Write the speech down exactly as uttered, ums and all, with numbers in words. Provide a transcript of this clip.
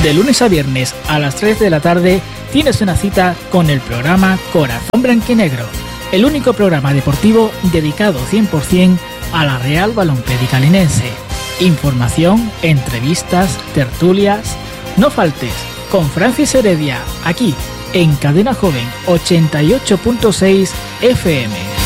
De lunes a viernes a las tres de la tarde tienes una cita con el programa Corazón Blanquinegro, el único programa deportivo dedicado cien por ciento a la Real Balompédica Linense. Información, entrevistas, tertulias. No faltes con Francis Heredia, aquí en Cadena Joven ochenta y ocho punto seis F M.